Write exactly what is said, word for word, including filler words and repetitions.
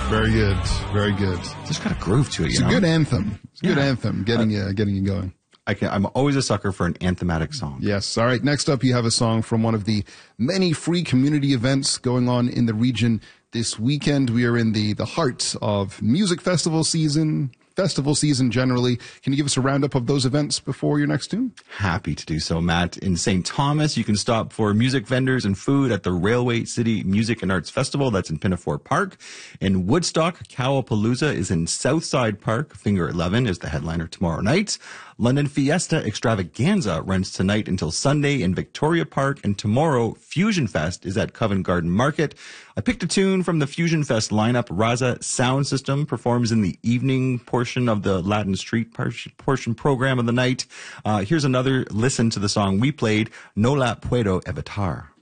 Very good. Very good. Just got a groove to it, you It's know? a good anthem. It's a good Yeah. anthem, getting you, getting you going. I can, I'm always a sucker for an anthematic song. Yes. All right. Next up, you have a song from one of the many free community events going on in the region this weekend. We are in the, the heart of music festival season, festival season generally. Can you give us a roundup of those events before your next tune? Happy to do so, Matt. In Saint Thomas, you can stop for music vendors and food at the Railway City Music and Arts Festival. That's in Pinafore Park. In Woodstock, Cowapalooza is in Southside Park. Finger eleven is the headliner tomorrow night. London Fiesta Extravaganza runs tonight until Sunday in Victoria Park, and tomorrow Fusion Fest is at Covent Garden Market. I picked a tune from the Fusion Fest lineup. Raza Sound System performs in the evening portion of the Latin Street portion program of the night. Uh, here's another listen to the song we played, No La Puedo Evitar.